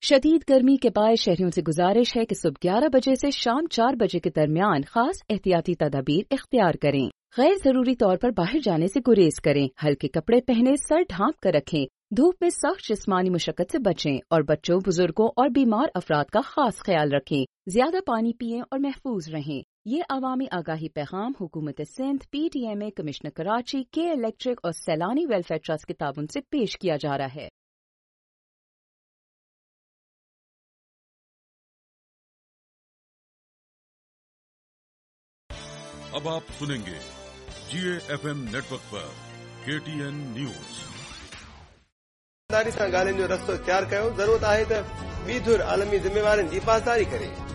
शदीद गर्मी के बायस शहरियों से गुजारिश है कि सुबह 11 बजे से शाम 4 बजे के दरमियान खास एहतियाती तदाबीर इख्तियार करें। गैर जरूरी तौर पर बाहर जाने से गुरेज करें। हल्के कपड़े पहने, सर ढांप कर रखें। धूप में सख्त जिस्मानी मुशक्कत से बचें और बच्चों, बुजुर्गों और बीमार अफराद का खास ख्याल रखें। ज्यादा पानी पिएं और महफूज रहें। ये अवामी आगाही पैगाम हुकूमत सिंध, PTMA, कमिश्नर कराची, के इलेक्ट्रिक और सैलानी वेलफेयर ट्रस्ट के ताबन से पेश किया जा रहा है। अब आप सुनेंगे GAFM नेटवर्क पर KTN न्यूज़। ईमानदारी सां ॻाल्हियुनि जो रस्तो इख्तियार कयो। ज़रूरत आहे त ॿी धुर आलमी ज़िम्मेवारनि जी पासदारी करे।